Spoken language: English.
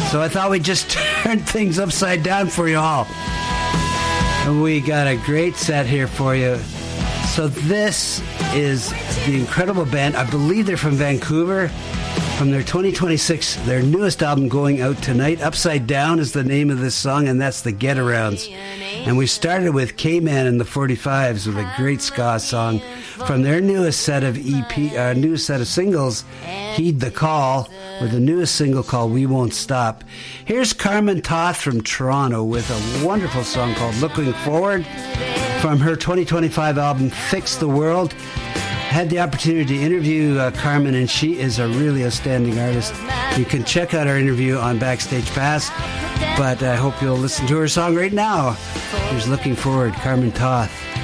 So I thought we'd just turn things upside down for you all. And we got a great set here for you. So this is the incredible band. I believe they're from Vancouver. From their 2026, their newest album going out tonight. Upside Down is the name of this song, and that's the Get-Arounds. And we started with K-Man and the 45s with a great ska song from their newest set of newest set of singles, Heed the Call, with the newest single called We Won't Stop. Here's Carmen Toth from Toronto with a wonderful song called Looking Forward from her 2025 album Fix the World. Had the opportunity to interview Carmen, and she is a really outstanding artist. You can check out our interview on Backstage Pass, but I hope you'll listen to her song right now. Here's Looking Forward, Carmen Toth.